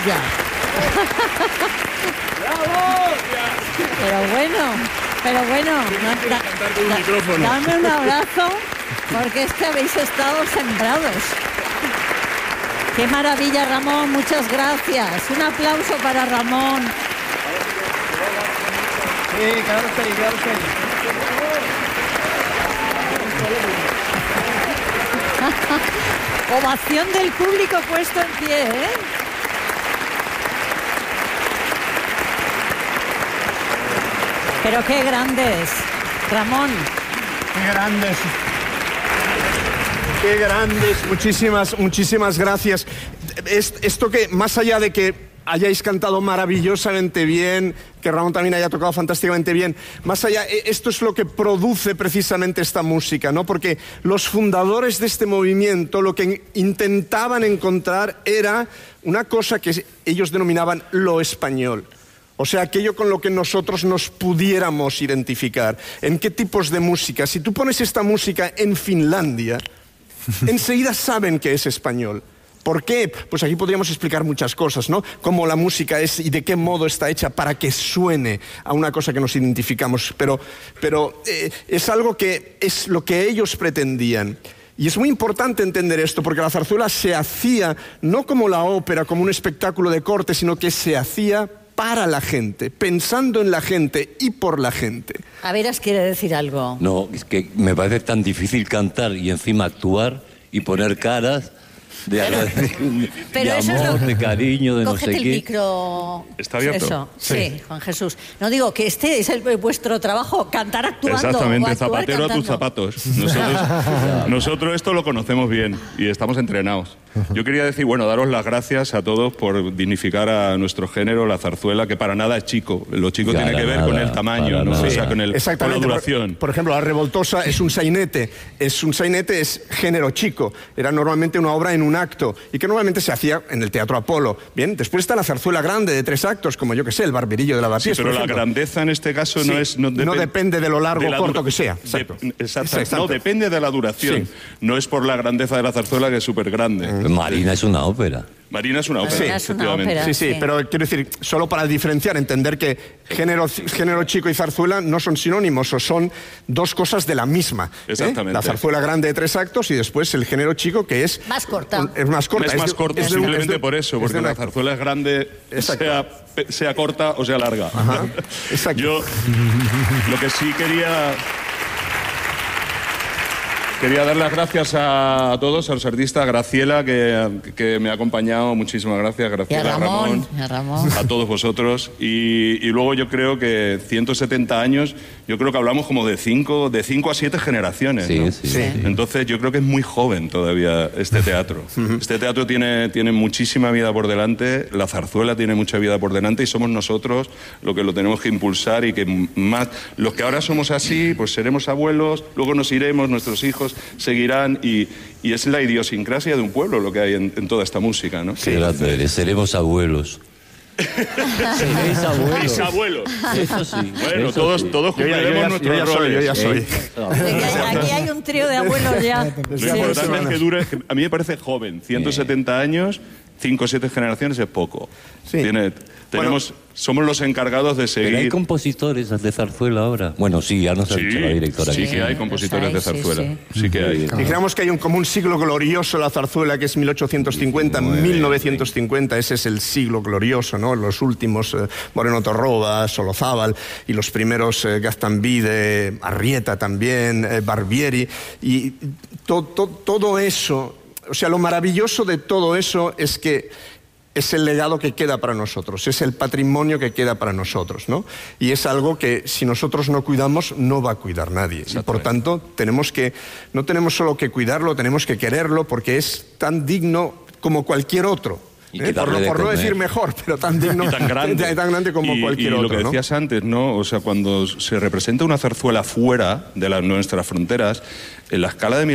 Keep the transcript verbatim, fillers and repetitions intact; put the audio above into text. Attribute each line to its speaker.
Speaker 1: maravilla. Pero bueno, pero bueno, no, da, da, dame un abrazo, porque es que habéis estado sembrados. ¡Qué maravilla, Ramón! Muchas gracias. Un aplauso para Ramón.
Speaker 2: Sí, claro que sí, claro que sí.
Speaker 1: Ovación del público puesto en pie, ¿eh? Pero qué grandes, Ramón.
Speaker 2: Qué grandes.
Speaker 3: Qué grandes, muchísimas, muchísimas gracias. Esto que, más allá de que hayáis cantado maravillosamente bien, que Ramón también haya tocado fantásticamente bien, más allá, esto es lo que produce precisamente esta música, ¿no? Porque los fundadores de este movimiento lo que intentaban encontrar era una cosa que ellos denominaban lo español. O sea, aquello con lo que nosotros nos pudiéramos identificar. ¿En qué tipos de música? Si tú pones esta música en Finlandia, enseguida saben que es español. ¿Por qué? Pues aquí podríamos explicar muchas cosas, ¿no? Cómo la música es y de qué modo está hecha para que suene a una cosa que nos identificamos. Pero, pero eh, es algo que es lo que ellos pretendían. Y es muy importante entender esto, porque la zarzuela se hacía no como la ópera, como un espectáculo de corte, sino que se hacía para la gente, pensando en la gente y por la gente.
Speaker 1: A Veras quiere decir algo.
Speaker 4: No, es que me parece tan difícil cantar y encima actuar y poner caras de,
Speaker 1: pero,
Speaker 4: de,
Speaker 1: pero
Speaker 4: de
Speaker 1: eso
Speaker 4: amor,
Speaker 1: es lo,
Speaker 4: de cariño, de no sé
Speaker 1: cógete el
Speaker 4: qué.
Speaker 1: micro.
Speaker 5: ¿Está abierto?
Speaker 1: Eso, sí.
Speaker 5: Sí,
Speaker 1: Juan Jesús. No digo que este es el, vuestro trabajo, cantar actuando.
Speaker 5: Exactamente,
Speaker 1: o actuar
Speaker 5: zapatero
Speaker 1: cantando.
Speaker 5: a tus zapatos. Nosotros, nosotros esto lo conocemos bien y estamos entrenados. Yo quería decir, bueno, daros las gracias a todos por dignificar a nuestro género, la zarzuela, que para nada es chico. Lo chico
Speaker 4: Para
Speaker 5: tiene que ver
Speaker 4: nada,
Speaker 5: con el tamaño, ¿no?
Speaker 4: nada.
Speaker 5: O sea, con, el, con la duración.
Speaker 3: Por, por ejemplo, La Revoltosa es un sainete. Es un sainete es género chico. Era normalmente una obra en un acto y que normalmente se hacía en el Teatro Apolo. Bien, después está la zarzuela grande de tres actos, como yo que sé, el Barberillo de Lavapiés.
Speaker 5: Sí, pero
Speaker 3: por
Speaker 5: la
Speaker 3: ejemplo.
Speaker 5: grandeza en este caso
Speaker 3: Sí,
Speaker 5: no es... No,
Speaker 3: no depende de lo largo o corto que sea.
Speaker 5: Exacto.
Speaker 3: Exacto.
Speaker 5: De, exacto.
Speaker 3: Exacto.
Speaker 5: No, depende de la duración.
Speaker 3: Sí.
Speaker 5: No es por la grandeza de la zarzuela, que es súper grande.
Speaker 4: Marina es una ópera.
Speaker 5: Marina es una ópera,
Speaker 3: Sí.
Speaker 1: Es una
Speaker 5: efectivamente.
Speaker 1: ópera.
Speaker 3: Sí, sí,
Speaker 1: Sí.
Speaker 3: pero quiero decir, solo para diferenciar, entender que género, género chico y zarzuela no son sinónimos, o son dos cosas de la misma. ¿eh?
Speaker 5: Exactamente.
Speaker 3: La zarzuela grande de tres actos y después el género chico, que es...
Speaker 1: Más corta.
Speaker 3: Es más corta.
Speaker 5: Es más
Speaker 3: de-
Speaker 5: corta
Speaker 3: es de un-
Speaker 5: simplemente
Speaker 3: es de-
Speaker 5: por eso,
Speaker 3: es
Speaker 5: porque
Speaker 3: de un
Speaker 5: la
Speaker 3: acto.
Speaker 5: zarzuela es grande,
Speaker 3: Exacto.
Speaker 5: sea, sea corta o sea larga.
Speaker 3: Ajá, exacto.
Speaker 5: Yo lo que sí quería... Quería dar las gracias a, a todos, a los artistas, a Graciela, que, que me ha acompañado, muchísimas gracias,
Speaker 1: Y a
Speaker 5: Graciela,
Speaker 1: Ramón. y a Ramón.
Speaker 5: a todos vosotros. Y, y luego yo creo que ciento setenta años, yo creo que hablamos como de cinco, de cinco a siete generaciones,
Speaker 4: Sí,
Speaker 5: ¿no?
Speaker 4: sí,
Speaker 1: Sí.
Speaker 4: sí.
Speaker 5: Entonces yo creo que es muy joven todavía este teatro. Este teatro tiene, tiene muchísima vida por delante, la zarzuela tiene mucha vida por delante y somos nosotros los que lo tenemos que impulsar y que más... Los que ahora somos así, pues seremos abuelos, luego nos iremos, nuestros hijos seguirán y, y es la idiosincrasia de un pueblo lo que hay en, en toda esta música, ¿no?
Speaker 4: Qué grande eres. Seremos abuelos. Seréis abuelos.
Speaker 5: Bisabuelos.
Speaker 4: Eso sí.
Speaker 5: Bueno,
Speaker 4: eso
Speaker 5: todos,
Speaker 4: sí.
Speaker 5: todos
Speaker 3: Yo ya, yo
Speaker 5: cumpliremos
Speaker 3: ya-
Speaker 5: nuestros
Speaker 3: yo ya soy, yo ya
Speaker 5: roles.
Speaker 3: soy.
Speaker 4: Eh,
Speaker 1: Aquí hay, aquí hay un trío de abuelos ya.
Speaker 5: Lo
Speaker 1: Sí.
Speaker 5: importante es que dure, que a mí me parece joven, ciento setenta años, cinco o siete generaciones es poco.
Speaker 3: Sí.
Speaker 5: Tiene, tenemos, somos los encargados de
Speaker 4: Pero hay
Speaker 5: seguir...
Speaker 4: compositores de zarzuela ahora. Bueno, sí, ya nos ha
Speaker 5: Sí,
Speaker 4: dicho la directora.
Speaker 5: sí
Speaker 4: que
Speaker 5: que hay
Speaker 1: los
Speaker 5: compositores
Speaker 1: hay,
Speaker 5: de
Speaker 1: sí,
Speaker 5: zarzuela,
Speaker 1: sí.
Speaker 5: sí que hay.
Speaker 3: Dijéramos que hay un, como un siglo glorioso la zarzuela, que es mil ochocientos cincuenta, mil novecientos cincuenta, ese es el siglo glorioso, ¿no? Los últimos, eh, Moreno Torroba, Solozábal, y los primeros eh, Gaztambide, Arrieta también, eh, Barbieri, y to, to, todo eso, o sea, lo maravilloso de todo eso es que es el legado que queda para nosotros, es el patrimonio que queda para nosotros, ¿no? Y es algo que si nosotros no cuidamos, no va a cuidar nadie. Y por tanto, tenemos que, no tenemos solo que cuidarlo, tenemos que quererlo, porque es tan digno como cualquier otro.
Speaker 4: Y
Speaker 3: ¿eh?
Speaker 4: que
Speaker 3: Por,
Speaker 4: darle
Speaker 3: no,
Speaker 4: de
Speaker 3: por no
Speaker 4: comer.
Speaker 3: decir mejor, pero tan digno,
Speaker 5: Y tan grande.
Speaker 3: tan grande como
Speaker 5: y,
Speaker 3: cualquier
Speaker 5: y
Speaker 3: otro,
Speaker 5: lo que
Speaker 3: ¿no?
Speaker 5: decías antes, ¿no? O sea, cuando se representa una zarzuela fuera de las nuestras fronteras, en la escala de